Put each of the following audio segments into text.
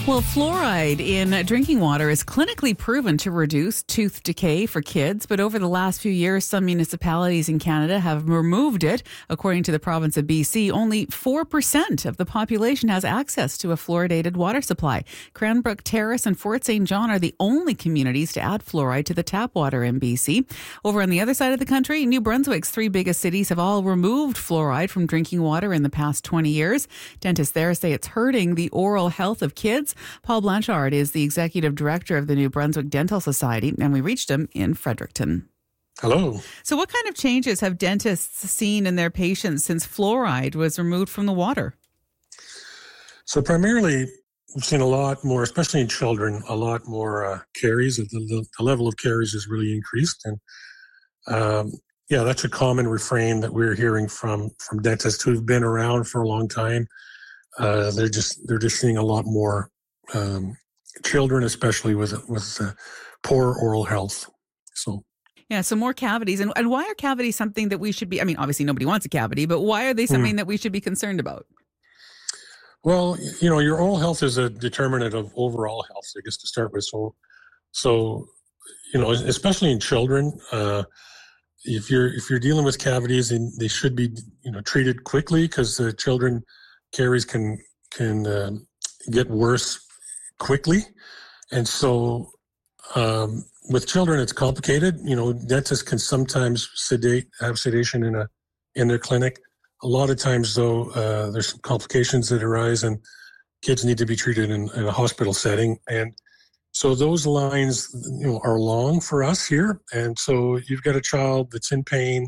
Well, fluoride in drinking water is clinically proven to reduce tooth decay for kids, but over the last few years, some municipalities in Canada have removed it. According to the province of BC, only 4% of the population has access to a fluoridated water supply. Cranbrook Terrace and Fort St. John are the only communities to add fluoride to the tap water in BC. Over on the other side of the country, New Brunswick's three biggest cities have all removed fluoride from drinking water in the past 20 years. Dentists there say it's hurting the oral health of kids. Paul Blanchard is the executive director of the New Brunswick Dental Society, and we reached him in Fredericton. Hello. So what kind of changes have dentists seen in their patients since fluoride was removed from the water? So primarily, we've seen a lot more, especially in children, a lot more caries. The level of caries has really increased. And that's a common refrain that we're hearing from dentists who've been around for a long time. They're just seeing a lot more children, especially with poor oral health. So more cavities. And why are cavities something that we should be, obviously nobody wants a cavity, but why are they something that we should be concerned about? Well, your oral health is a determinant of overall health, I guess, to start with. So especially in children, if you're dealing with cavities, and they should be, treated quickly, because the children caries can get worse quickly. And so with children, it's complicated. Dentists can sometimes have sedation in their clinic. A lot of times, though, there's some complications that arise, and kids need to be treated in a hospital setting. And so those lines, are long for us here. And so you've got a child that's in pain,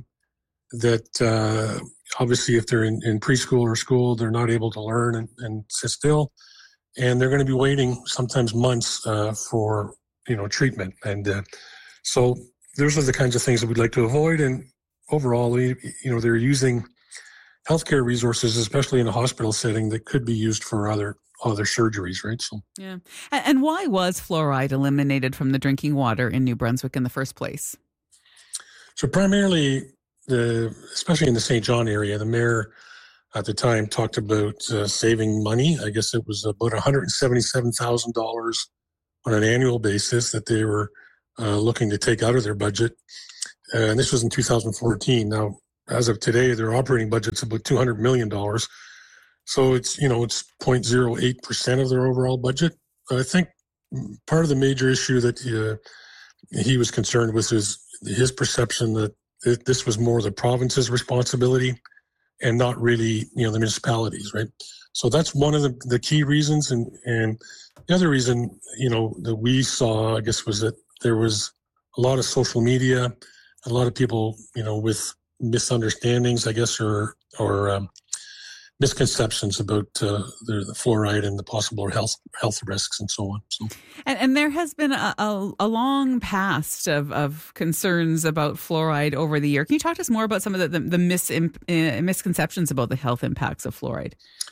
that obviously if they're in preschool or school, they're not able to learn and sit still. And they're going to be waiting sometimes months for, treatment. And so those are the kinds of things that we'd like to avoid. And overall, they're using healthcare resources, especially in a hospital setting, that could be used for other surgeries, right? So yeah. And why was fluoride eliminated from the drinking water in New Brunswick in the first place? So primarily, especially in the St. John area, the mayor at the time talked about saving money. I guess it was about $177,000 on an annual basis that they were looking to take out of their budget. And this was in 2014. Now, as of today, their operating budget's about $200 million. So it's 0.08% of their overall budget. I think part of the major issue that he was concerned with is his perception that this was more the province's responsibility and not really, the municipalities, right? So that's one of the key reasons. And the other reason, that we saw, I guess, was that there was a lot of social media, a lot of people, with misunderstandings, I guess, or misconceptions about the fluoride and the possible health risks and so on. So. And there has been a long past of concerns about fluoride over the year. Can you talk to us more about some of the misconceptions about the health impacts of fluoride?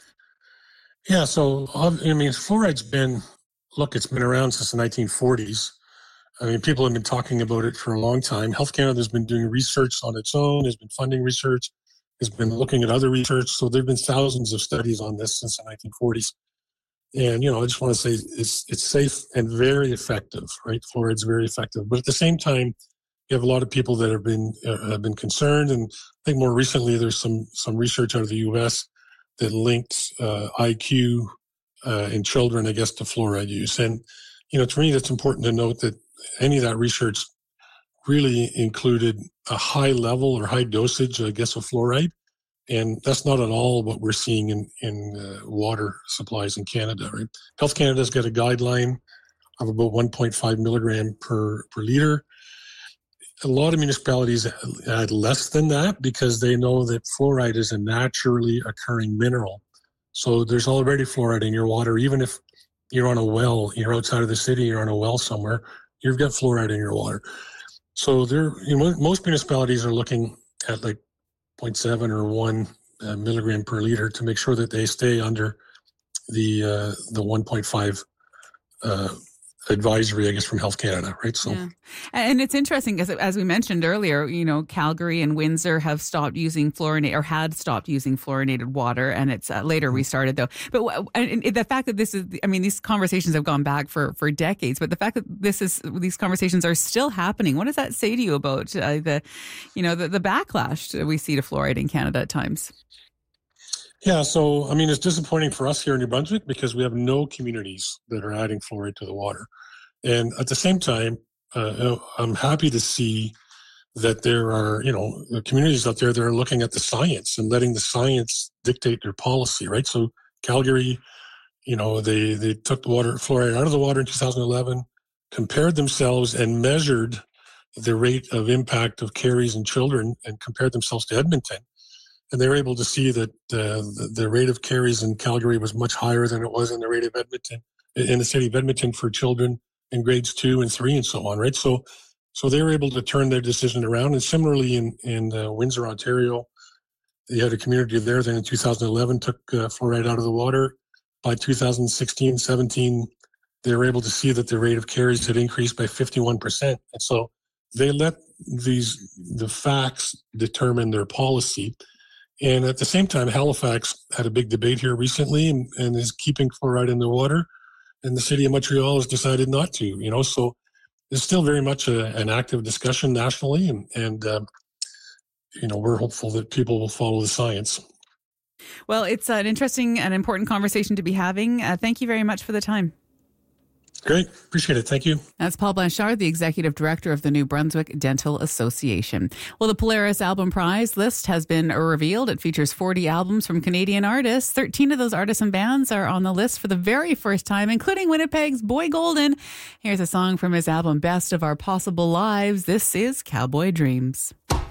Yeah, so fluoride's been around since the 1940s. People have been talking about it for a long time. Health Canada's been doing research on its own, has been funding research, has been looking at other research. So there have been thousands of studies on this since the 1940s. And, I just want to say it's safe and very effective, right? Fluoride's very effective. But at the same time, you have a lot of people that have been concerned. And I think more recently, there's some research out of the U.S. that linked IQ in children, I guess, to fluoride use. And, to me, that's important to note that any of that research really included a high level or high dosage, I guess, of fluoride. And that's not at all what we're seeing in water supplies in Canada, right? Health Canada's got a guideline of about 1.5 milligram per liter. A lot of municipalities add less than that because they know that fluoride is a naturally occurring mineral. So there's already fluoride in your water. Even if you're on a well, you're outside of the city, you're on a well somewhere, you've got fluoride in your water. So most municipalities are looking at like 0.7 or 1 milligram per liter to make sure that they stay under the 1.5 advisory, I guess, from Health Canada, right? So, yeah. And it's interesting because, as we mentioned earlier, Calgary and Windsor have stopped using fluorinated, or had stopped using fluorinated water, and it's later restarted though. But and the fact that these conversations have gone back for decades, but the fact that these conversations are still happening, what does that say to you about the backlash that we see to fluoride in Canada at times? yeah, so I mean, it's disappointing for us here in New Brunswick because we have no communities that are adding fluoride to the water. And at the same time, I'm happy to see that there are, communities out there that are looking at the science and letting the science dictate their policy, right? So Calgary, they took the fluoride out of the water in 2011, compared themselves and measured the rate of impact of caries in children and compared themselves to Edmonton. And they were able to see that the rate of caries in Calgary was much higher than it was in the rate of Edmonton, in the city of Edmonton, for children in grades 2 and 3 and so on, right? So they were able to turn their decision around. And similarly in Windsor, Ontario, they had a community there that in 2011 took fluoride out of the water. By 2016-17, they were able to see that the rate of caries had increased by 51%. And so they let the facts determine their policy. And at the same time, Halifax had a big debate here recently and is keeping fluoride in the water. And the city of Montreal has decided not to, so it's still very much an active discussion nationally. And we're hopeful that people will follow the science. Well, it's an interesting and important conversation to be having. Thank you very much for the time. Great. Appreciate it. Thank you. That's Paul Blanchard, the Executive Director of the New Brunswick Dental Association. Well, the Polaris Album Prize list has been revealed. It features 40 albums from Canadian artists. 13 of those artists and bands are on the list for the very first time, including Winnipeg's Boy Golden. Here's a song from his album, Best of Our Possible Lives. This is Cowboy Dreams.